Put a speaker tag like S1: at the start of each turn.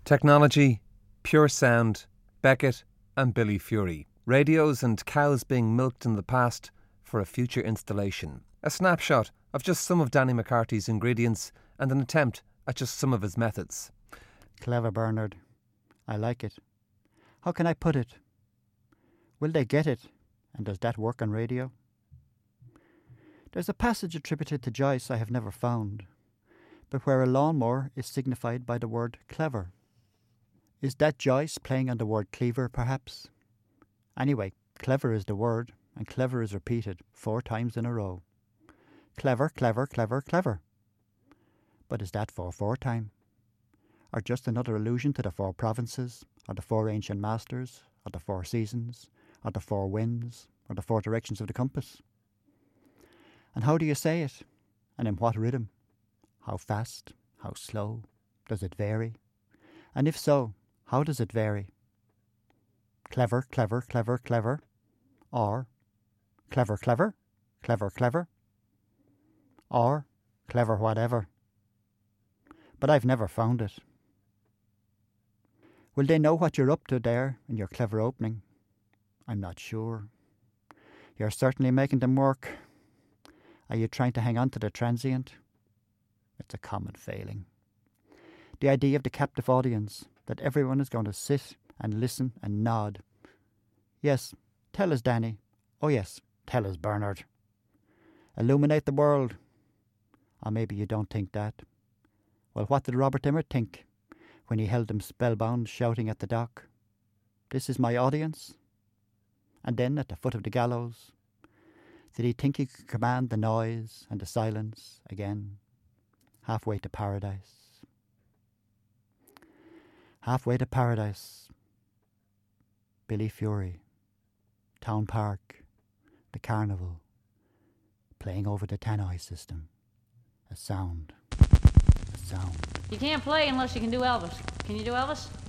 S1: Technology, pure sound, Beckett and Billy Fury. Radios and cows being milked in the past for a future installation. A snapshot of just some of Danny McCarthy's ingredients and an attempt at just some of his methods.
S2: Clever, Bernard. I like it. How can I put it? Will they get it? And does that work on radio? There's a passage attributed to Joyce I have never found, but where a lawnmower is signified by the word clever. Is that Joyce playing on the word cleaver, perhaps? Anyway, clever is the word, and clever is repeated 4 times in a row. Clever, clever, clever, clever. But is that 4/4 time? Or just another allusion to the 4 provinces, or the 4 ancient masters, or the 4 seasons, or the 4 winds, or the 4 directions of the compass? And how do you say it? And in what rhythm? How fast? How slow? Does it vary? And if so, how does it vary? Clever, clever, clever, clever. Or clever, clever, clever, clever. Or clever whatever. But I've never found it. Will they know what you're up to there in your clever opening? I'm not sure. You're certainly making them work. Are you trying to hang on to the transient? It's a common failing. The idea of the captive audience, that everyone is going to sit and listen and nod. Yes, tell us, Danny. Oh yes, tell us, Bernard. Illuminate the world. Or maybe you don't think that. Well, what did Robert Emmet think when he held them spellbound shouting at the dock? This is my audience? And then at the foot of the gallows, did he think he could command the noise and the silence again, halfway to paradise? Halfway to paradise. Billy Fury, Town Park, the Carnival, playing over the Tannoy system. A sound. A sound.
S3: You can't play unless you can do Elvis. Can you do Elvis?